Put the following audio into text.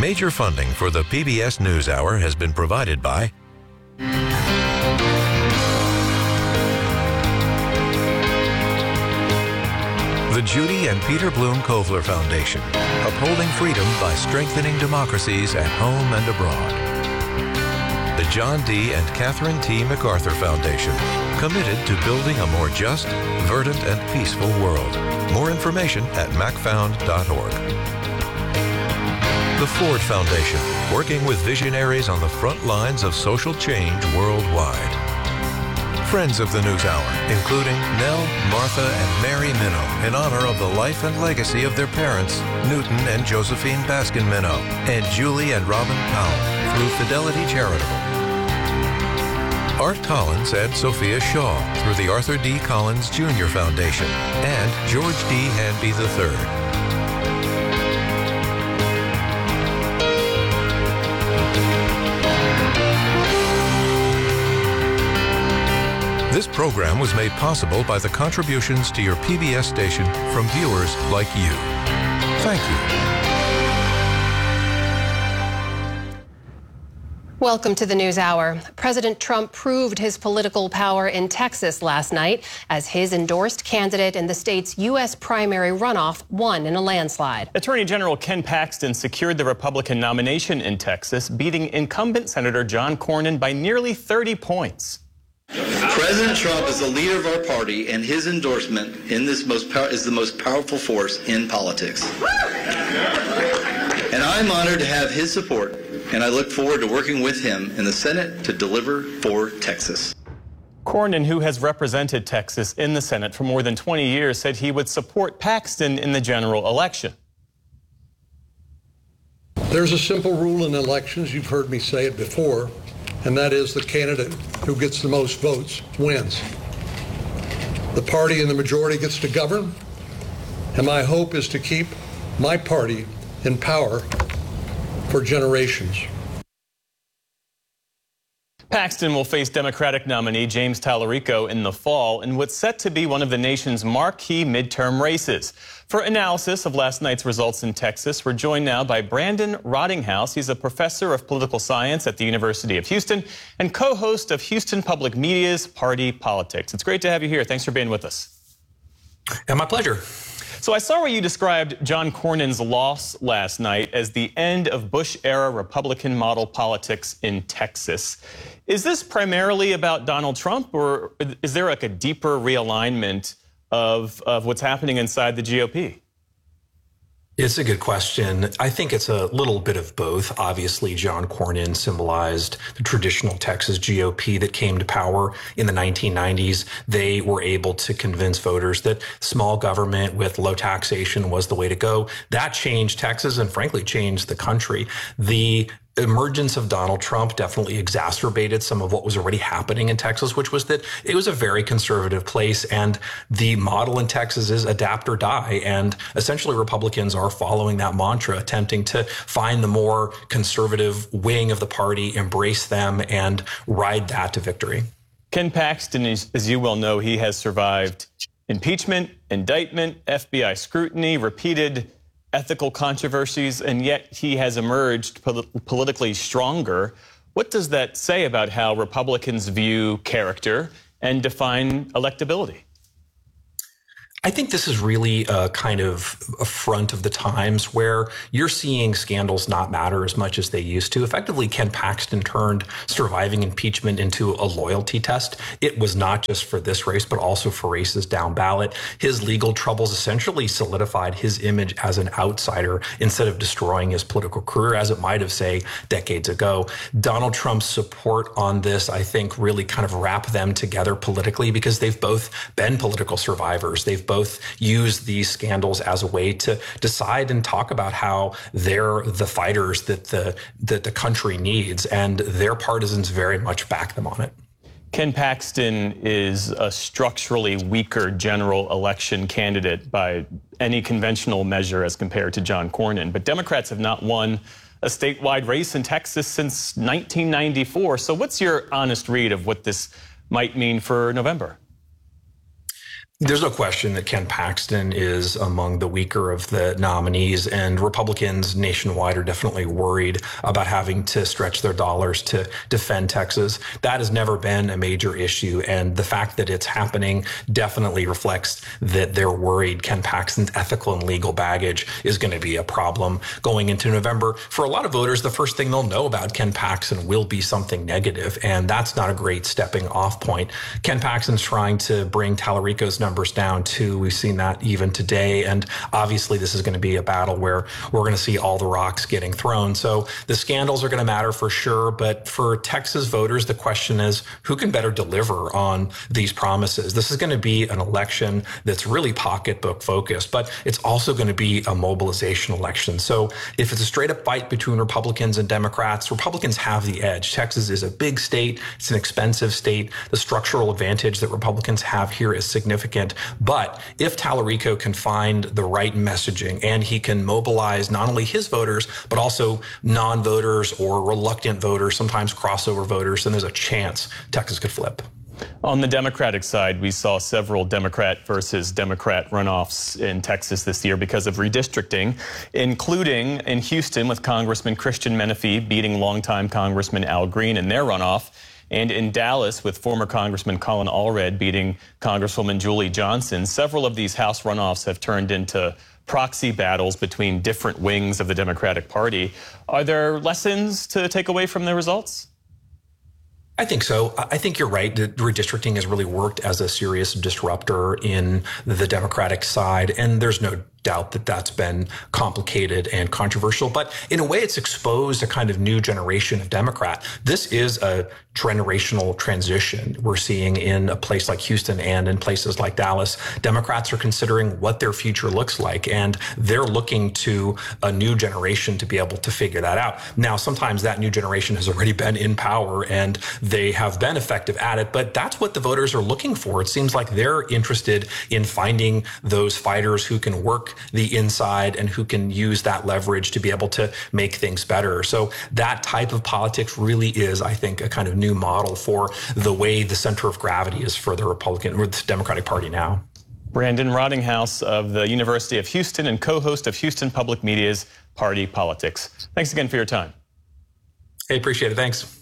Major funding for the PBS NewsHour has been provided by the Judy and Peter Bloom Kovler Foundation, upholding freedom by strengthening democracies at home and abroad. The John D. and Catherine T. MacArthur Foundation, committed to building a more just, verdant, and peaceful world. More information at macfound.org. The Ford Foundation, working with visionaries on the front lines of social change worldwide. Friends of the NewsHour, including Nell, Martha, and Mary Minow, in honor of the life and legacy of their parents, Newton and Josephine Baskin Minow, and Julie and Robin Powell, through Fidelity Charitable. Art Collins and Sophia Shaw, through the Arthur D. Collins Jr. Foundation, and George D. Hanby III. This program was made possible by the contributions to your PBS station from viewers like you. Thank you. Welcome to the NewsHour. President Trump proved his political power in Texas last night as his endorsed candidate in the state's U.S. primary runoff won in a landslide. Attorney General Ken Paxton secured the Republican nomination in Texas, beating incumbent Senator John Cornyn by nearly 30 points. President Trump is the leader of our party, and his endorsement in this is the most powerful force in politics. And I'm honored to have his support, and I look forward to working with him in the Senate to deliver for Texas. Cornyn, who has represented Texas in the Senate for more than 20 years, said he would support Paxton in the general election. There's a simple rule in elections, you've heard me say it before, and that is the candidate who gets the most votes wins. The party in the majority gets to govern, and my hope is to keep my party in power for generations. Paxton will face Democratic nominee James Tallarico in the fall in what's set to be one of the nation's marquee midterm races. For analysis of last night's results in Texas, we're joined now by Brandon Rottinghouse. He's a professor of political science at the University of Houston and co-host of Houston Public Media's Party Politics. It's great to have you here. Thanks for being with us. And my pleasure. So I saw where you described John Cornyn's loss last night as the end of Bush-era Republican model politics in Texas. Is this primarily about Donald Trump, or is there like a deeper realignment of what's happening inside the GOP? It's a good question. I think it's a little bit of both. Obviously, John Cornyn symbolized the traditional Texas GOP that came to power in the 1990s. They were able to convince voters that small government with low taxation was the way to go. That changed Texas and frankly changed the country. The emergence of Donald Trump definitely exacerbated some of what was already happening in Texas, which was that it was a very conservative place, and the model in Texas is adapt or die. And essentially Republicans are following that mantra, attempting to find the more conservative wing of the party, embrace them, and ride that to victory. Ken Paxton, as you well know, he has survived impeachment, indictment, FBI scrutiny, repeated ethical controversies, and yet he has emerged politically stronger. What does that say about how Republicans view character and define electability? I think this is really a kind of a front of the times where you're seeing scandals not matter as much as they used to. Effectively, Ken Paxton turned surviving impeachment into a loyalty test. It was not just for this race, but also for races down ballot. His legal troubles essentially solidified his image as an outsider instead of destroying his political career, as it might have, say, decades ago. Donald Trump's support on this, I think, really kind of wrap them together politically because they've both been political survivors. They've both use these scandals as a way to decide and talk about how they're the fighters that the country needs, and their partisans very much back them on it. Ken Paxton is a structurally weaker general election candidate by any conventional measure as compared to John Cornyn, but Democrats have not won a statewide race in Texas since 1994. So what's your honest read of what this might mean for November? There's no question that Ken Paxton is among the weaker of the nominees, and Republicans nationwide are definitely worried about having to stretch their dollars to defend Texas. That has never been a major issue, and the fact that it's happening definitely reflects that they're worried Ken Paxton's ethical and legal baggage is going to be a problem going into November. For a lot of voters, the first thing they'll know about Ken Paxton will be something negative, and that's not a great stepping off point. Ken Paxton's trying to bring Tallarico's numbers down too. We've seen that even today. And obviously this is going to be a battle where we're going to see all the rocks getting thrown. So the scandals are going to matter for sure. But for Texas voters, the question is who can better deliver on these promises? This is going to be an election that's really pocketbook focused, but it's also going to be a mobilization election. So if it's a straight up fight between Republicans and Democrats, Republicans have the edge. Texas is a big state. It's an expensive state. The structural advantage that Republicans have here is significant. But if Tallarico can find the right messaging and he can mobilize not only his voters, but also non-voters or reluctant voters, sometimes crossover voters, then there's a chance Texas could flip. On the Democratic side, we saw several Democrat versus Democrat runoffs in Texas this year because of redistricting, including in Houston with Congressman Christian Menefee beating longtime Congressman Al Green in their runoff, and in Dallas with former Congressman Colin Allred beating Congresswoman Julie Johnson. Several of these House runoffs have turned into proxy battles between different wings of the Democratic Party. Are there lessons to take away from the results? I think so. I think you're right. The redistricting has really worked as a serious disruptor in the Democratic side, and there's no doubt that that's been complicated and controversial. But in a way, it's exposed a kind of new generation of Democrat. This is a generational transition we're seeing in a place like Houston and in places like Dallas. Democrats are considering what their future looks like, and they're looking to a new generation to be able to figure that out. Now, sometimes that new generation has already been in power and they have been effective at it, but that's what the voters are looking for. It seems like they're interested in finding those fighters who can work the inside and who can use that leverage to be able to make things better. So that type of politics really is, I think, a kind of new model for the way the center of gravity is for the Republican or the Democratic Party now. Brandon Rottinghaus of the University of Houston and co-host of Houston Public Media's Party Politics. Thanks again for your time. Hey, appreciate it. Thanks.